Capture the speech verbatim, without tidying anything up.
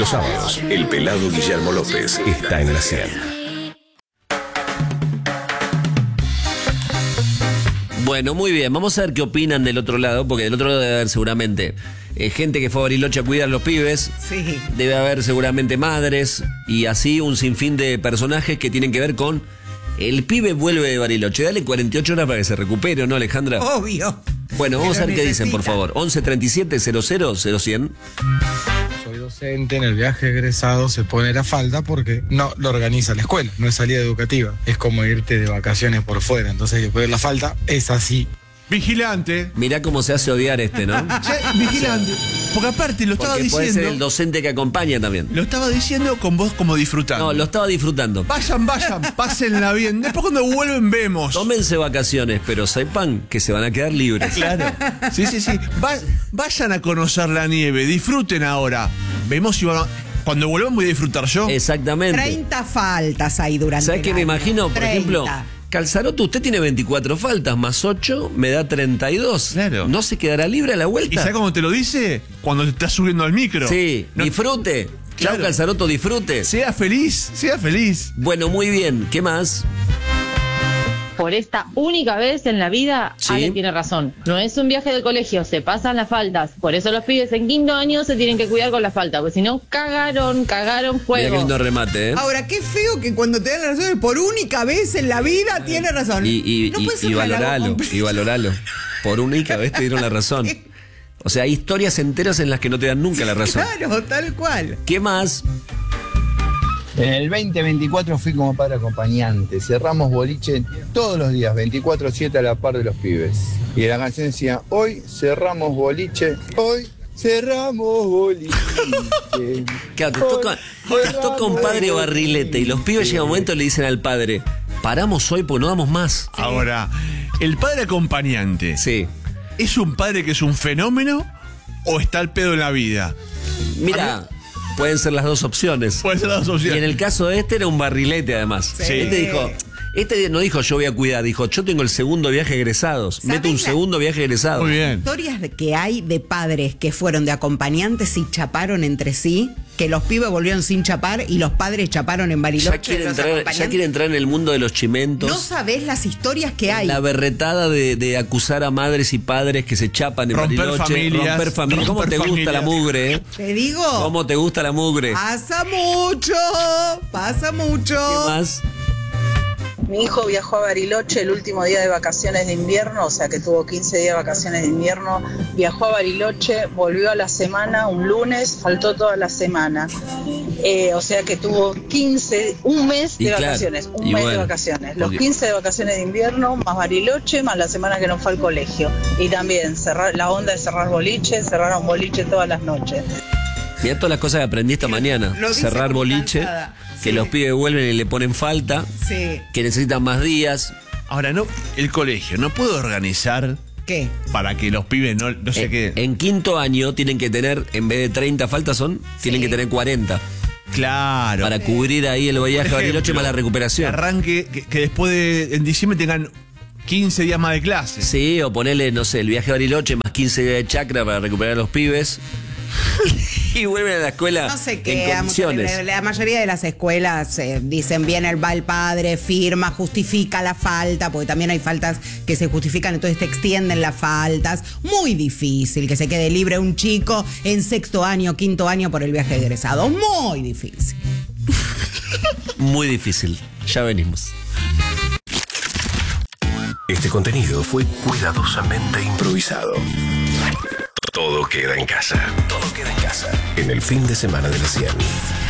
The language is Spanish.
Los sábados, el pelado Guillermo López está en la cien. Bueno, muy bien, vamos a ver qué opinan del otro lado, porque del otro lado debe haber seguramente eh, gente que fue a Bariloche a cuidar a los pibes, Sí. debe haber seguramente madres y así un sinfín de personajes que tienen que ver con el pibe vuelve de Bariloche. Dale cuarenta y ocho horas para que se recupere, ¿o no, Alejandra? Obvio. Bueno, vamos Que a ver lo qué dicen, por necesita. favor. once treinta y siete cero cero cero cien. Soy docente, en el viaje egresado se pone la falda porque no lo organiza la escuela, no es salida educativa. Es como irte de vacaciones por fuera, entonces hay que poner la falda, es así. Vigilante. Mirá cómo se hace odiar este, ¿no? Sí, vigilante. Porque aparte lo estaba Porque puede ser diciendo. el docente que acompaña también. Lo estaba diciendo con vos como disfrutando. No, lo estaba disfrutando. Vayan, vayan, pásenla bien. Después cuando vuelven vemos. Tómense vacaciones, pero sepan que se van a quedar libres. Claro. Sí, sí, sí. Va- vayan a conocer la nieve, disfruten ahora. Vemos si van a- cuando vuelvan voy a disfrutar yo. Exactamente. treinta faltas ahí durante ¿Sabes el qué me año? imagino? Por treinta. ejemplo, Calzaroto, usted tiene veinticuatro faltas, más ocho, me da treinta y dos. Claro. ¿No se quedará libre a la ¿Y vuelta? sabes cómo te lo dice? Cuando te estás subiendo al micro. Sí, No- disfrute. Chao, Claro. Calzaroto, disfrute. Sea feliz, sea feliz. Bueno, muy bien. ¿Qué más? Por esta única vez en la vida, Sí. Ale tiene razón. No es un viaje de colegio, se pasan las faltas. Por eso los pibes en quinto año se tienen que cuidar con las faltas, porque si no, cagaron, cagaron Mira qué fuego. lindo remate, ¿eh? Ahora, qué feo que cuando te dan la razón, por única vez en la vida, tiene razón. Y, y, no y- puede ser y un halago valoralo, completo. y valoralo. Por única vez te dieron la razón. O sea, hay historias enteras en las que no te dan nunca la razón. Claro, tal cual. ¿Qué más? En el veinte veinticuatro fui como padre acompañante. Cerramos boliche todos los días, veinticuatro siete a la par de los pibes. Y la canción decía, hoy cerramos boliche, hoy cerramos boliche. Claro, te toca, te toca un padre barrilete y los pibes llegan un momento y le dicen al padre, paramos hoy porque no damos más. Ahora, el padre acompañante. Sí. ¿Es un padre que es un fenómeno o está al pedo en la vida? Mira, pueden ser las dos opciones. Puede ser las dos Y opciones. en el caso de este era un barrilete además. Sí. Este dijo, este no dijo yo voy a cuidar, dijo yo tengo el segundo viaje egresados. ¿Sabés Meto un la- segundo viaje egresado. Muy bien. Historias de que hay de padres que fueron de acompañantes y chaparon entre sí, que los pibes volvieron sin chapar y los padres chaparon en Bariloche. Ya quiere, los entrar, ya acompañantes. quiere entrar en el mundo de los chimentos. No sabés las historias que hay. La berretada de, de acusar a madres y padres que se chapan en Romper Bariloche. familias, Romper familias. ¿Cómo romper te gusta familias. la mugre, eh? Te digo, ¿Cómo te gusta la mugre? pasa mucho, pasa mucho. ¿Qué más? Mi hijo viajó a Bariloche el último día de vacaciones de invierno, o sea que tuvo quince días de vacaciones de invierno. Viajó a Bariloche, volvió a la semana, un lunes, faltó toda la semana. Eh, o sea que tuvo quince, un mes de Y claro, vacaciones, un y mes bueno, de vacaciones. Los porque- quince de vacaciones de invierno, más Bariloche, más la semana que no fue al colegio. Y también cerrar, la onda de cerrar boliche, cerraron boliche todas las noches. Mirá todas las cosas que aprendí esta mañana. lo dice Cerrar como boliche, cansada. que Sí. los pibes vuelven y le ponen falta, Sí. que necesitan más días. Ahora, no, el colegio, ¿no puedo organizar ¿Qué? para que los pibes no, no sé En, qué? en quinto año tienen que tener, en vez de treinta faltas son, tienen que tener cuarenta. Claro. Para cubrir ahí el viaje a Por Bariloche ejemplo, más la Que recuperación. arranque, que, que después de en diciembre tengan quince días más de clase. Sí, o ponerle, no sé, el viaje a Bariloche más quince días de chacra para recuperar a los pibes. Y vuelven a la escuela No sé en qué, condiciones. la, la mayoría de las escuelas eh, dicen viene el, va el padre, firma, justifica la falta, porque también hay faltas que se justifican, entonces te extienden las faltas. Muy difícil que se quede libre un chico en sexto año, quinto año por el viaje egresado. Muy difícil. Muy difícil. Ya venimos. Este contenido fue cuidadosamente improvisado. Todo queda en casa. Todo queda en casa. En el fin de semana de la cien.